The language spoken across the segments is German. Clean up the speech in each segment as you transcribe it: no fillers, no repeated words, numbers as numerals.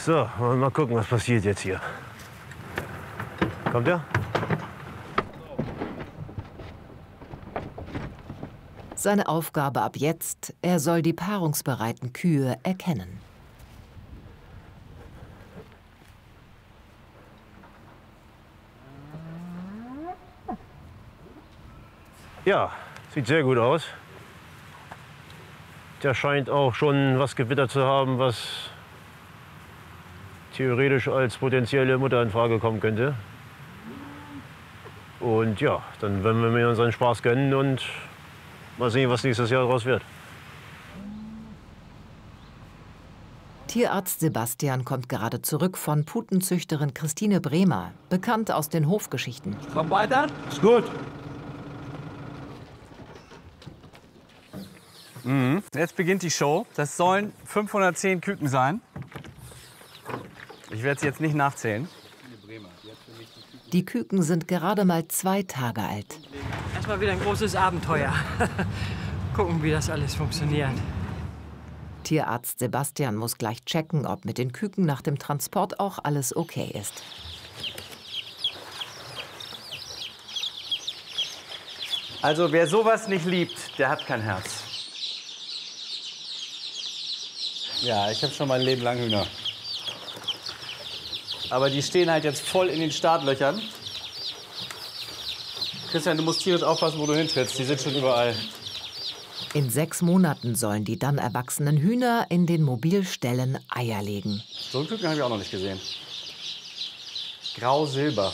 So, mal gucken, was passiert jetzt hier. Kommt er? Seine Aufgabe ab jetzt, er soll die paarungsbereiten Kühe erkennen. Ja, sieht sehr gut aus. Der scheint auch schon was gewittert zu haben, was theoretisch als potenzielle Mutter in Frage kommen könnte. Und ja, dann werden wir mir unseren Spaß gönnen und mal sehen, was nächstes Jahr daraus wird. Tierarzt Sebastian kommt gerade zurück von Putenzüchterin Christine Bremer, bekannt aus den Hofgeschichten. Komm weiter. Ist gut. Jetzt beginnt die Show. Das sollen 510 Küken sein. Ich werde sie jetzt nicht nachzählen. Die Küken sind gerade mal 2 Tage alt. Erstmal wieder ein großes Abenteuer. Gucken, wie das alles funktioniert. Tierarzt Sebastian muss gleich checken, ob mit den Küken nach dem Transport auch alles okay ist. Also wer sowas nicht liebt, der hat kein Herz. Ja, ich habe schon mein Leben lang Hühner. Aber die stehen halt jetzt voll in den Startlöchern. Christian, du musst tierisch aufpassen, wo du hintrittst. Die sind schon überall. In 6 Monaten sollen die dann erwachsenen Hühner in den Mobilställen Eier legen. So einen Küken habe ich auch noch nicht gesehen. Grau-Silber.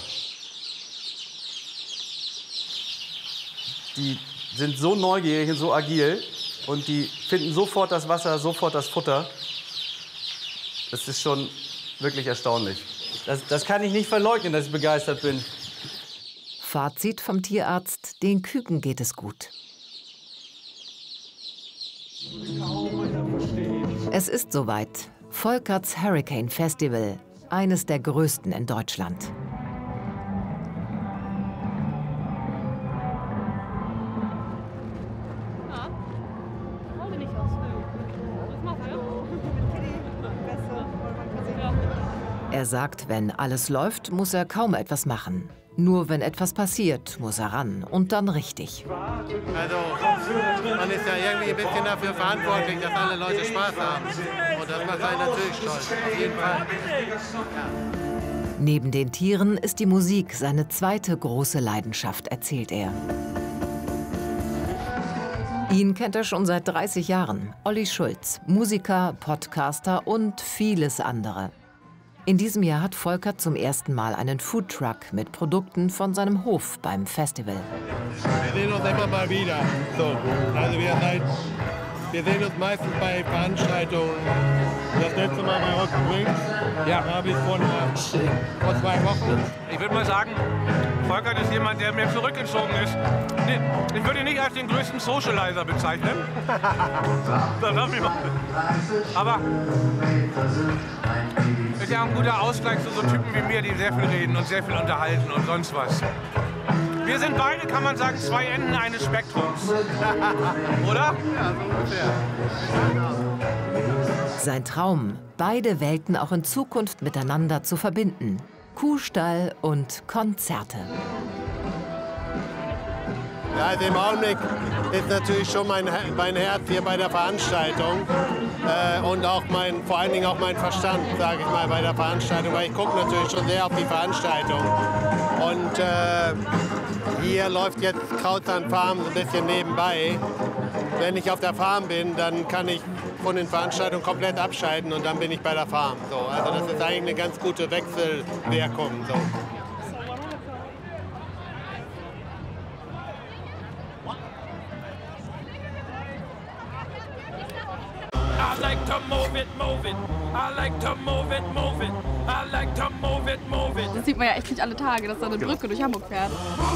Die sind so neugierig und so agil. Und die finden sofort das Wasser, sofort das Futter. Das ist schon wirklich erstaunlich. Das kann ich nicht verleugnen, dass ich begeistert bin. Fazit vom Tierarzt: Den Küken geht es gut. Es ist soweit. Volkerts Hurricane Festival, eines der größten in Deutschland. Er sagt, wenn alles läuft, muss er kaum etwas machen. Nur wenn etwas passiert, muss er ran und dann richtig. Also man ist ja irgendwie ein bisschen dafür verantwortlich, dass alle Leute Spaß haben. Und das macht einen natürlich stolz, auf jeden Fall. Ja. Neben den Tieren ist die Musik seine zweite große Leidenschaft, erzählt er. Ihn kennt er schon seit 30 Jahren. Olli Schulz, Musiker, Podcaster und vieles andere. In diesem Jahr hat Volkert zum ersten Mal einen Foodtruck mit Produkten von seinem Hof beim Festival. Wir sehen uns immer mal wieder. So, also wir sehen uns meistens bei Veranstaltungen. Das letzte Mal bei Rock & Ring. Ja. Da habe ich vor 2 Wochen. Ich würde mal sagen, Volkert ist jemand, der mehr zurückgezogen ist. Nee, ich würde ihn nicht als den größten Socializer bezeichnen. Aber ist ja ein guter Ausgleich zu so Typen wie mir, die sehr viel reden und sehr viel unterhalten und sonst was. Wir sind beide, kann man sagen, 2 Enden eines Spektrums. Oder? Ja, so ungefähr. Sein Traum, beide Welten auch in Zukunft miteinander zu verbinden. Kuhstall und Konzerte. Ja, also im Augenblick ist natürlich schon mein Herz hier bei der Veranstaltung und auch vor allen Dingen auch mein Verstand, sage ich mal, bei der Veranstaltung, weil ich gucke natürlich schon sehr auf die Veranstaltung. Und hier läuft jetzt Krautsand Farm so ein bisschen nebenbei. Wenn ich auf der Farm bin, dann kann ich von den Veranstaltungen komplett abschalten und dann bin ich bei der Farm. So, also das ist eigentlich eine ganz gute Wechselwirkung. So. I like to move it, move it. I like to move it, move it. I like to move it, move it. Das sieht man ja echt nicht alle Tage, dass da eine Brücke durch Hamburg fährt.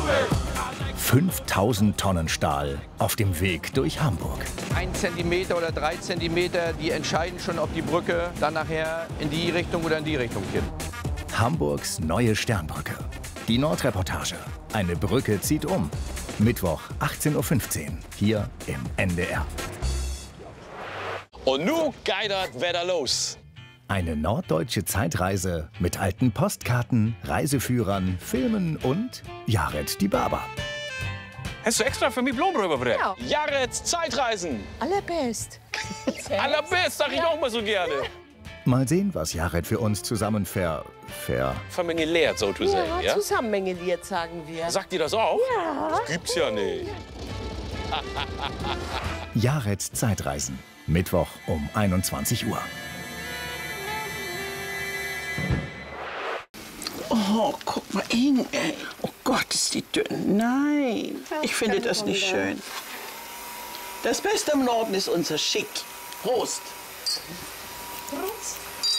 5000 Tonnen Stahl auf dem Weg durch Hamburg. 1 Zentimeter oder 3 Zentimeter, die entscheiden schon, ob die Brücke dann nachher in die Richtung oder in die Richtung geht. Hamburgs neue Sternbrücke. Die Nordreportage. Eine Brücke zieht um. Mittwoch 18:15 Uhr hier im NDR. Und nun geht das Wetter los. Eine norddeutsche Zeitreise mit alten Postkarten, Reiseführern, Filmen und Jared die Barber. Hast du extra für mich Blumen rübergebracht? Ja. Jareds Zeitreisen. Allerbest. Allerbest, sag ich auch mal so gerne. Mal sehen, was Jared für uns zusammen vermengeliert, so zu sagen, ja? Zusammengeliert, sagen wir. Sagt ihr das auch? Ja. Das gibt's ja nicht. Jareds Zeitreisen. Mittwoch um 21 Uhr. Oh, guck mal, eng, ey. Oh Gott, ist die dünn. Nein, ich finde das nicht schön. Das Beste im Norden ist unser Schick. Prost. Prost.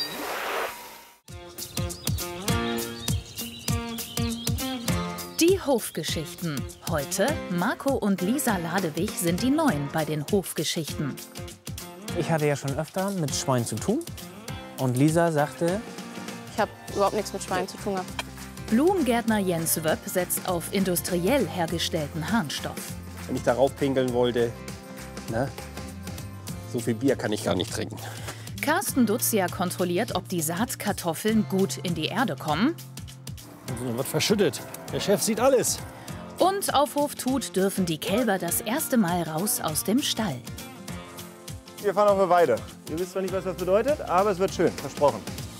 Die Hofgeschichten. Heute Marco und Lisa Ladewig sind die Neuen bei den Hofgeschichten. Ich hatte ja schon öfter mit Schwein zu tun. Und Lisa sagte, ich habe überhaupt nichts mit Schwein zu tun gehabt. Blumengärtner Jens Wöpp setzt auf industriell hergestellten Harnstoff. Wenn ich darauf pinkeln wollte, ne? So viel Bier kann ich gar nicht trinken. Carsten Dutzia kontrolliert, ob die Saatkartoffeln gut in die Erde kommen. Und wird verschüttet. Der Chef sieht alles. Und auf Hof Tut dürfen die Kälber das erste Mal raus aus dem Stall. Wir fahren auf eine Weide. Ihr wisst zwar nicht, was das bedeutet, aber es wird schön, versprochen.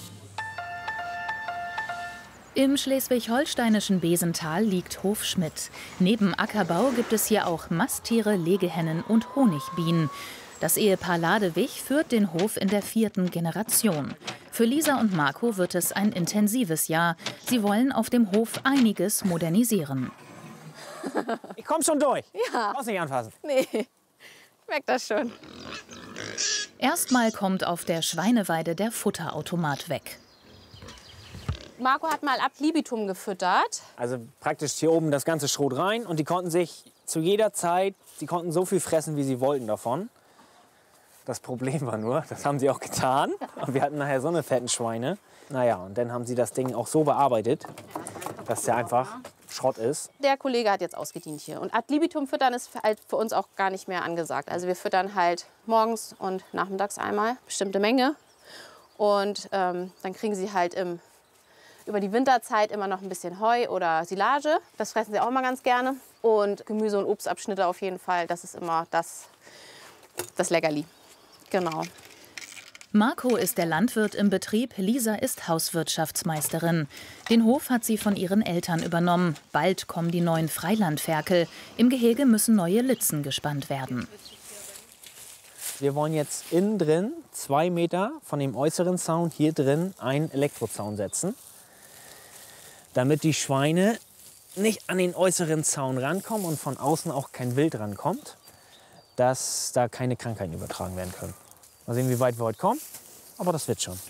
Im schleswig-holsteinischen Besental liegt Hof Schmidt. Neben Ackerbau gibt es hier auch Masttiere, Legehennen und Honigbienen. Das Ehepaar Ladewig führt den Hof in der 4. Generation. Für Lisa und Marco wird es ein intensives Jahr. Sie wollen auf dem Hof einiges modernisieren. ich komm schon durch. Ja. Brauchst nicht anfassen. Nee, ich merk das schon. Erstmal kommt auf der Schweineweide der Futterautomat weg. Marco hat mal ab libitum gefüttert. Also praktisch hier oben das ganze Schrot rein. Und die konnten sich zu jeder Zeit, die konnten so viel fressen, wie sie wollten davon. Das Problem war nur, das haben sie auch getan. Und wir hatten nachher so eine fetten Schweine. Naja, und dann haben sie das Ding auch so bearbeitet, dass der einfach Schrott ist. Der Kollege hat jetzt ausgedient hier. Und ad libitum füttern ist halt für uns auch gar nicht mehr angesagt. Also wir füttern halt morgens und nachmittags einmal, bestimmte Menge. Und dann kriegen sie halt über die Winterzeit immer noch ein bisschen Heu oder Silage. Das fressen sie auch mal ganz gerne. Und Gemüse- und Obstabschnitte auf jeden Fall. Das ist immer das Leckerli. Genau. Marco ist der Landwirt im Betrieb, Lisa ist Hauswirtschaftsmeisterin. Den Hof hat sie von ihren Eltern übernommen. Bald kommen die neuen Freilandferkel. Im Gehege müssen neue Litzen gespannt werden. Wir wollen jetzt innen drin 2 Meter von dem äußeren Zaun hier drin einen Elektrozaun setzen, damit die Schweine nicht an den äußeren Zaun rankommen und von außen auch kein Wild rankommt, dass da keine Krankheiten übertragen werden können. Mal sehen, wie weit wir heute kommen, aber das wird schon.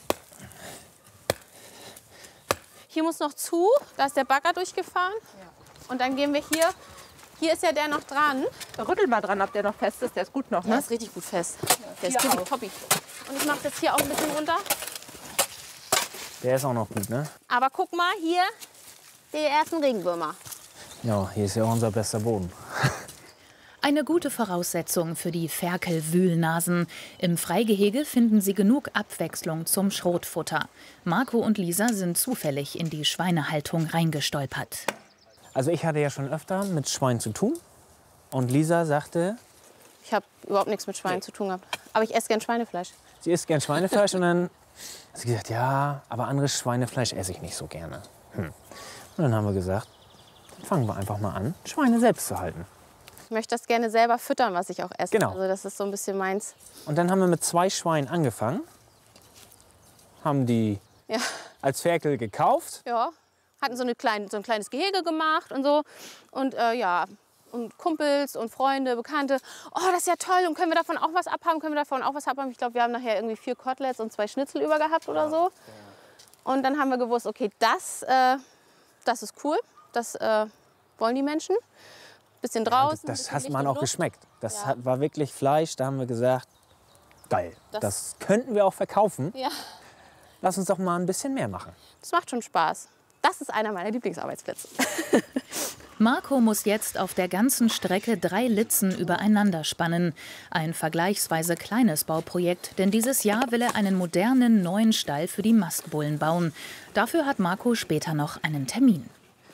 Hier muss noch zu, da ist der Bagger durchgefahren. Und dann gehen wir hier. Hier ist ja der noch dran. Rüttel mal dran, ob der noch fest ist. Der ist gut noch, ne? Der ist richtig gut fest. Der ist toppi. Und ich mache das hier auch ein bisschen runter. Der ist auch noch gut, ne? Aber guck mal, hier die ersten Regenwürmer. Ja, hier ist ja auch unser bester Boden. Eine gute Voraussetzung für die Ferkel-Wühlnasen. Im Freigehege finden sie genug Abwechslung zum Schrotfutter. Marco und Lisa sind zufällig in die Schweinehaltung reingestolpert. Also ich hatte ja schon öfter mit Schwein zu tun. Und Lisa sagte... Ich habe überhaupt nichts mit Schwein zu tun gehabt. Aber ich esse gern Schweinefleisch. Sie isst gern Schweinefleisch und dann hat sie gesagt, ja, aber anderes Schweinefleisch esse ich nicht so gerne. Und dann haben wir gesagt, fangen wir einfach mal an, Schweine selbst zu halten. Ich möchte das gerne selber füttern, was ich auch esse. Genau. Also das ist so ein bisschen meins. Und dann haben wir mit 2 Schweinen angefangen, haben die als Ferkel gekauft. Ja, hatten so ein kleines Gehege gemacht und so. Und ja, und Kumpels und Freunde, Bekannte. Oh, das ist ja toll. Und können wir davon auch was abhaben? Können wir davon auch was abhaben? Ich glaube, wir haben nachher irgendwie 4 Koteletts und 2 Schnitzel über gehabt oder so. Und dann haben wir gewusst, okay, das ist cool. Das wollen die Menschen. Bisschen draußen. Das hat man auch geschmeckt. Das war wirklich Fleisch. Da haben wir gesagt, geil. Das könnten wir auch verkaufen. Ja. Lass uns doch mal ein bisschen mehr machen. Das macht schon Spaß. Das ist einer meiner Lieblingsarbeitsplätze. Marco muss jetzt auf der ganzen Strecke 3 Litzen übereinander spannen. Ein vergleichsweise kleines Bauprojekt, denn dieses Jahr will er einen modernen neuen Stall für die Mastbullen bauen. Dafür hat Marco später noch einen Termin.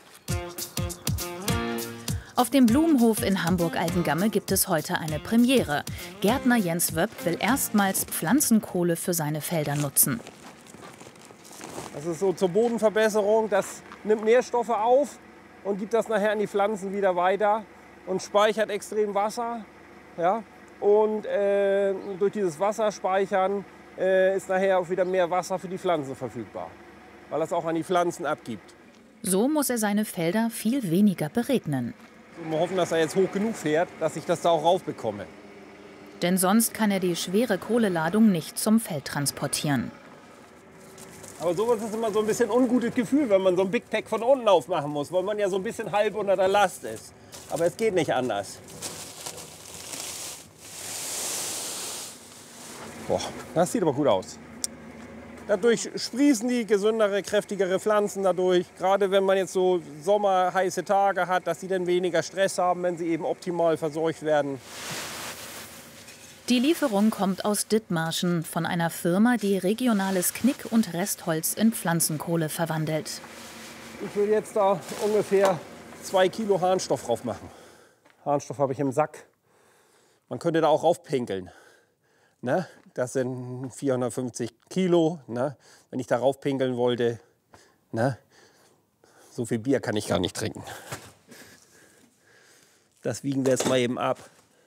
Auf dem Blumenhof in Hamburg-Altengamme gibt es heute eine Premiere. Gärtner Jens Wöpp will erstmals Pflanzenkohle für seine Felder nutzen. Das ist so zur Bodenverbesserung, das nimmt Nährstoffe auf und gibt das nachher an die Pflanzen wieder weiter und speichert extrem Wasser. Ja? Und durch dieses Wasserspeichern ist nachher auch wieder mehr Wasser für die Pflanzen verfügbar, weil das auch an die Pflanzen abgibt. So muss er seine Felder viel weniger beregnen. Wir hoffen, dass er jetzt hoch genug fährt, dass ich das da auch raufbekomme. Denn sonst kann er die schwere Kohleladung nicht zum Feld transportieren. Aber sowas ist immer so ein bisschen ungutes Gefühl, wenn man so ein Big Pack von unten aufmachen muss, weil man ja so ein bisschen halb unter der Last ist. Aber es geht nicht anders. Boah, das sieht aber gut aus. Dadurch sprießen die gesündere, kräftigere Pflanzen dadurch. Gerade wenn man jetzt so sommerheiße Tage hat, dass sie dann weniger Stress haben, wenn sie eben optimal verseucht werden. Die Lieferung kommt aus Dithmarschen von einer Firma, die regionales Knick- und Restholz in Pflanzenkohle verwandelt. Ich will jetzt da ungefähr 2 Kilo Harnstoff drauf machen. Harnstoff habe ich im Sack. Man könnte da auch raufpinkeln. Ne? Das sind 450 Kilo. Ne? Wenn ich darauf pinkeln wollte, ne? So viel Bier kann ich gar nicht trinken. Das wiegen wir jetzt mal eben ab.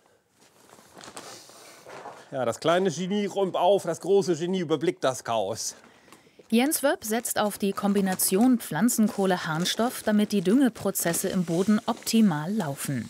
Ja, das kleine Genie räumt auf, das große Genie überblickt das Chaos. Jens Wöpp setzt auf die Kombination Pflanzenkohle-Harnstoff, damit die Düngeprozesse im Boden optimal laufen.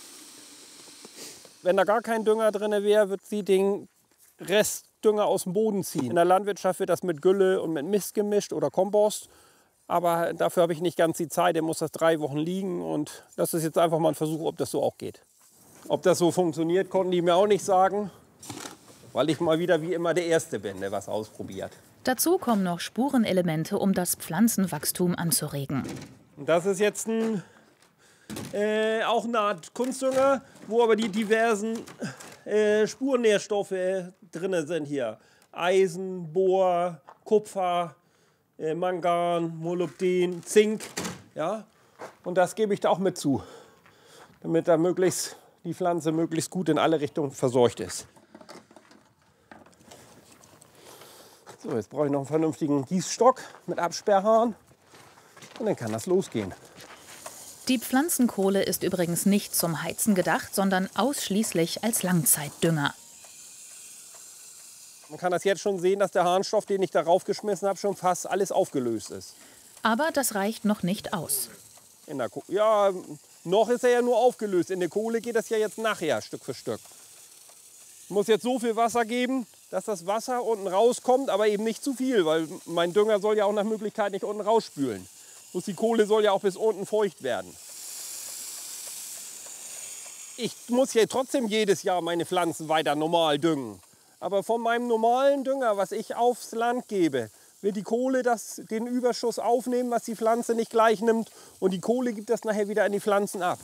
Wenn da gar kein Dünger drin wäre, wird sie den Restdünger aus dem Boden ziehen. In der Landwirtschaft wird das mit Gülle und mit Mist gemischt oder Kompost. Aber dafür habe ich nicht ganz die Zeit, der muss das 3 Wochen liegen. Und das ist jetzt einfach mal ein Versuch, ob das so auch geht. Ob das so funktioniert, konnten die mir auch nicht sagen, weil ich mal wieder wie immer der Erste bin, der was ausprobiert. Dazu kommen noch Spurenelemente, um das Pflanzenwachstum anzuregen. Das ist jetzt auch eine Art Kunstdünger, wo aber die diversen Spurnährstoffe drin sind hier. Eisen, Bohr, Kupfer, Mangan, Molybden, Zink. Ja? Und das gebe ich da auch mit zu, damit da die Pflanze möglichst gut in alle Richtungen versorgt ist. So, jetzt brauche ich noch einen vernünftigen Gießstock mit Absperrhahn und dann kann das losgehen. Die Pflanzenkohle ist übrigens nicht zum Heizen gedacht, sondern ausschließlich als Langzeitdünger. Man kann das jetzt schon sehen, dass der Harnstoff, den ich darauf geschmissen habe, schon fast alles aufgelöst ist. Aber das reicht noch nicht aus. Ja, noch ist er ja nur aufgelöst. In der Kohle geht das ja jetzt nachher, Stück für Stück. Ich muss jetzt so viel Wasser geben, dass das Wasser unten rauskommt, aber eben nicht zu viel, weil mein Dünger soll ja auch nach Möglichkeit nicht unten rausspülen. Die Kohle soll ja auch bis unten feucht werden. Ich muss ja trotzdem jedes Jahr meine Pflanzen weiter normal düngen. Aber von meinem normalen Dünger, was ich aufs Land gebe, wird die Kohle den Überschuss aufnehmen, was die Pflanze nicht gleich nimmt. Und die Kohle gibt das nachher wieder an die Pflanzen ab.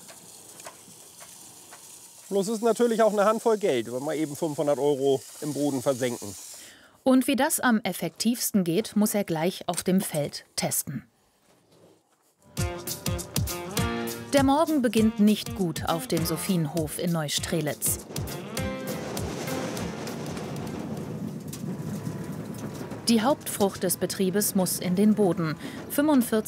Bloß ist natürlich auch eine Handvoll Geld, wenn wir eben 500 € im Boden versenken. Und wie das am effektivsten geht, muss er gleich auf dem Feld testen. Der Morgen beginnt nicht gut auf dem Sophienhof in Neustrelitz. Die Hauptfrucht des Betriebes muss in den Boden. 45